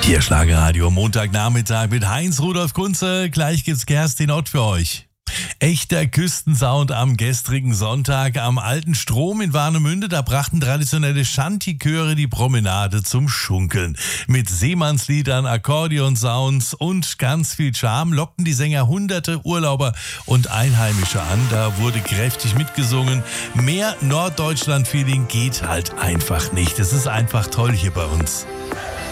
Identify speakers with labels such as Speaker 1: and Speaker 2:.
Speaker 1: Hier Schlagerradio, Montagnachmittag mit Heinz-Rudolf Kunze. Gleich gibt's Kerstin Ott für euch. Echter Küstensound am gestrigen Sonntag am Alten Strom in Warnemünde. Da brachten traditionelle Shanty-Chöre die Promenade zum Schunkeln. Mit Seemannsliedern, Akkordeonsounds und ganz viel Charme lockten die Sänger hunderte Urlauber und Einheimische an. Da wurde kräftig mitgesungen. Mehr Norddeutschland-Feeling geht halt einfach nicht. Es ist einfach toll hier bei uns.